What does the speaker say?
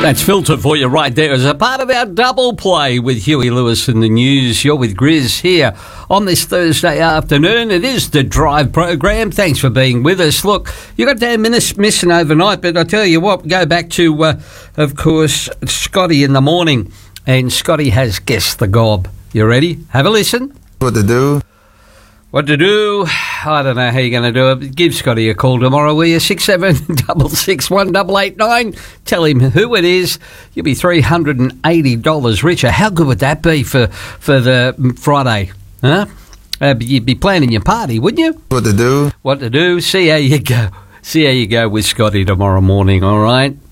That's Filter for you right there as a part of our double play with Huey Lewis in the news. You're with Grizz here on this Thursday afternoon. It is the Drive program. Thanks for being with us. Look, you got 10 minutes missing overnight, but I tell you what, go back to, of course, Scotty in the morning. And Scotty has guessed the gob. You ready? Have a listen. What to do? What to do? I don't know how you're going to do it. Give Scotty a call tomorrow, will you? 67661889. Tell him who it is. You'll be $380 richer. How good would that be for the Friday? Huh? You'd be planning your party, wouldn't you? What to do? What to do? See how you go. See how you go with Scotty tomorrow morning, all right?